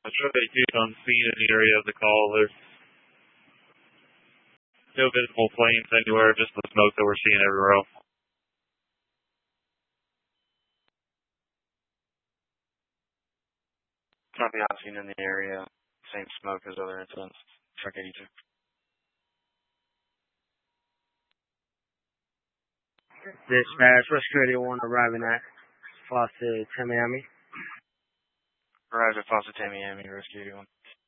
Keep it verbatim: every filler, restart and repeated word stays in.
Metro eighty-two on scene in the area of the call. There's no visible flames anywhere, just the smoke that we're seeing everywhere else. Copy, I've seen in the area. Same smoke as other incidents. Truck eighty-two. Dispatch, Rescue eighty-one arriving at Fawcett, Tamiami. Arrived at Fawcett, Tamiami, Rescue eighty-one.